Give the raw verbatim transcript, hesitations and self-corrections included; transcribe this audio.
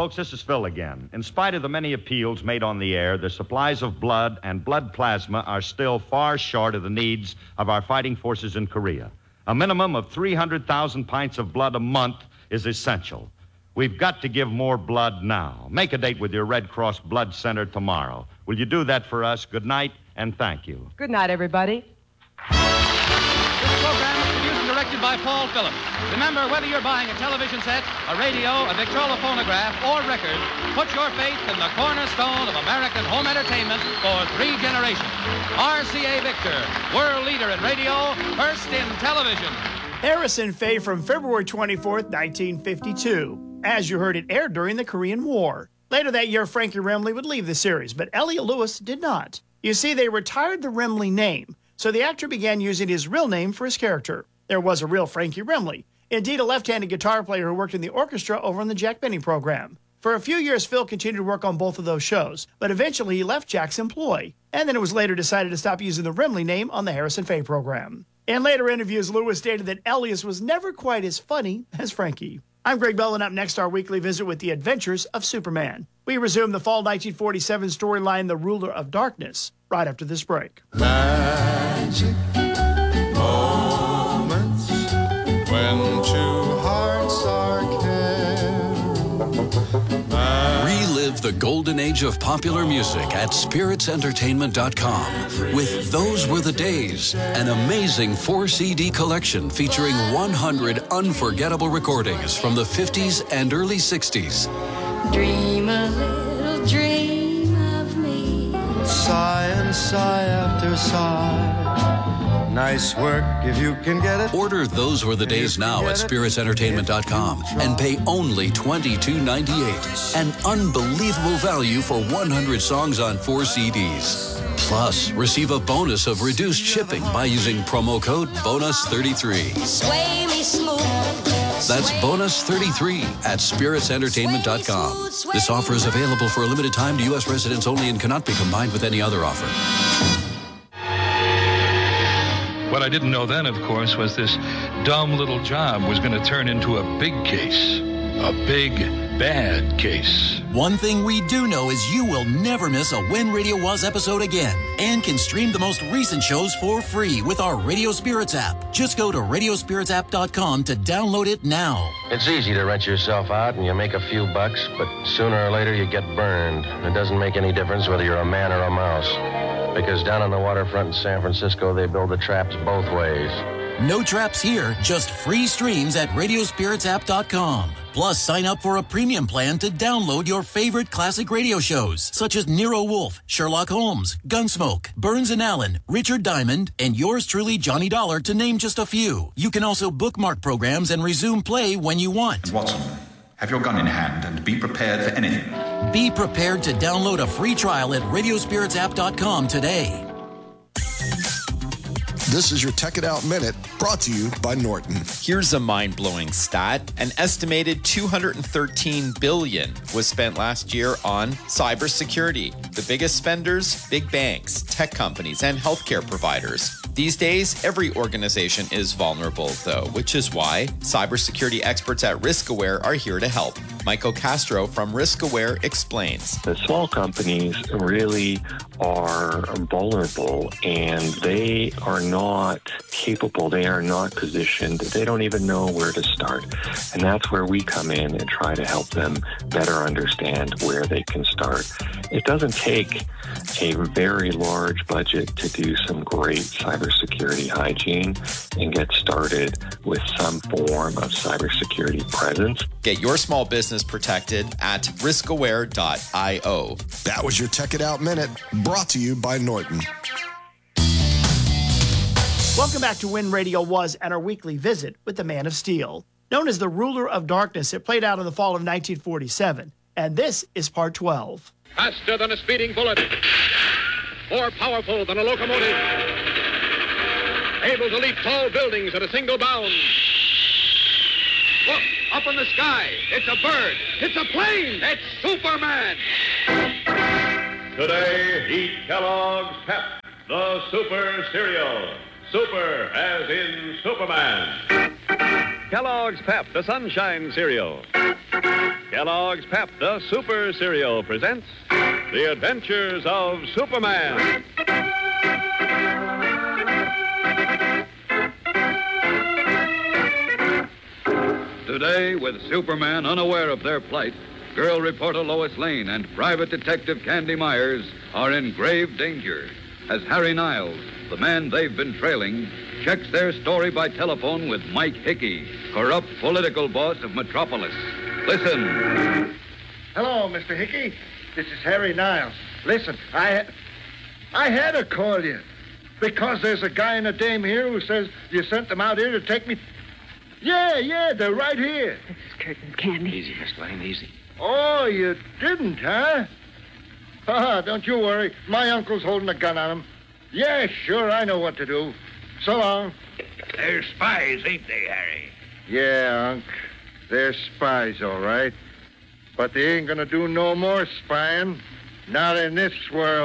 Folks, this is Phil again. In spite of the many appeals made on the air, the supplies of blood and blood plasma are still far short of the needs of our fighting forces in Korea. A minimum of three hundred thousand pints of blood a month is essential. We've got to give more blood now. Make a date with your Red Cross Blood Center tomorrow. Will you do that for us? Good night, and thank you. Good night, everybody. This program is produced and directed by Paul Phillips. Remember, whether you're buying a television set, a radio, a Victrola phonograph, or record, put your faith in the cornerstone of American home entertainment for three generations. R C A Victor, world leader in radio, first in television. Harrison Fay from February twenty-fourth, nineteen fifty-two. As you heard, it aired during the Korean War. Later that year, Frankie Remley would leave the series, but Elliot Lewis did not. You see, they retired the Remley name, so the actor began using his real name for his character. There was a real Frankie Remley. Indeed, a left-handed guitar player who worked in the orchestra over on the Jack Benny program. For a few years, Phil continued to work on both of those shows, but eventually he left Jack's employ. And then it was later decided to stop using the Remley name on the Harrison Fay program. In later interviews, Lewis stated that Elias was never quite as funny as Frankie. I'm Greg Bell, and up next, our weekly visit with the adventures of Superman. We resume the fall nineteen forty-seven storyline, The Ruler of Darkness, right after this break. Magic moments when two hearts are caring. Relive the golden age of popular music at spirits entertainment dot com with Those Were the Days, an amazing four C D collection featuring one hundred unforgettable recordings from the fifties and early sixties. Dream a little dream of me. Sigh and sigh after sigh. Nice work if you can get it. Order Those Were the Days now at spirits entertainment dot com and pay only twenty-two ninety-eight. An unbelievable value for one hundred songs on four C Ds. Plus, receive a bonus of reduced shipping by using promo code bonus thirty-three. Sway me smooth. That's bonus thirty-three at spirits entertainment dot com. This offer is available for a limited time to U S residents only and cannot be combined with any other offer. What I didn't know then, of course, was this dumb little job was going to turn into a big case. A big, bad case. One thing we do know is you will never miss a When Radio Was episode again and can stream the most recent shows for free with our Radio Spirits app. Just go to radio spirits app dot com to download it now. It's easy to rent yourself out and you make a few bucks, but sooner or later you get burned. It doesn't make any difference whether you're a man or a mouse. Because down on the waterfront in San Francisco, they build the traps both ways. No traps here, just free streams at radio spirits app dot com. Plus, sign up for a premium plan to download your favorite classic radio shows, such as Nero Wolfe, Sherlock Holmes, Gunsmoke, Burns and Allen, Richard Diamond, and yours truly, Johnny Dollar, to name just a few. You can also bookmark programs and resume play when you want. Watson, have your gun in hand and be prepared for anything. Be prepared to download a free trial at radio spirits app dot com today. This is your Tech It Out Minute, brought to you by Norton. Here's a mind-blowing stat. An estimated two hundred thirteen billion dollars was spent last year on cybersecurity. The biggest spenders, big banks, tech companies, and healthcare providers. These days, every organization is vulnerable, though, which is why cybersecurity experts at RiskAware are here to help. Michael Castro from RiskAware explains. The small companies really are vulnerable, and they are not capable. They are not positioned. They don't even know where to start. And that's where we come in and try to help them better understand where they can start. It doesn't take a very large budget to do some great cybersecurity hygiene and get started with some form of cybersecurity presence. Get your small business protected at risk aware dot io. That was your Tech It Out Minute, brought to you by Norton. Welcome back to When Radio Was and our weekly visit with the Man of Steel. Known as the Ruler of Darkness, it played out in the fall of nineteen forty-seven. And this is part twelve. Faster than a speeding bullet. More powerful than a locomotive. Able to leap tall buildings at a single bound. Look, up in the sky. It's a bird. It's a plane. It's Superman. Today, eat Kellogg's Pep, the Super Cereal. Super as in Superman. Kellogg's Pep, the Sunshine Cereal. Kellogg's Pep, the Super Cereal, presents The Adventures of Superman. Today, with Superman unaware of their plight, girl reporter Lois Lane and private detective Candy Myers are in grave danger as Harry Niles, the man they've been trailing, checks their story by telephone with Mike Hickey, corrupt political boss of Metropolis. Listen. Hello, Mister Hickey. This is Harry Niles. Listen, I I had to call you because there's a guy and a dame here who says you sent them out here to take me. Yeah, yeah, they're right here. This is Curtin Candy. Easy, Miss Lane, easy. Oh, you didn't, huh? Ah, don't you worry. My uncle's holding a gun on him. Yeah, sure, I know what to do. So long. They're spies, ain't they, Harry? Yeah, Unc. They're spies, all right. But they ain't gonna do no more spying. Not in this world.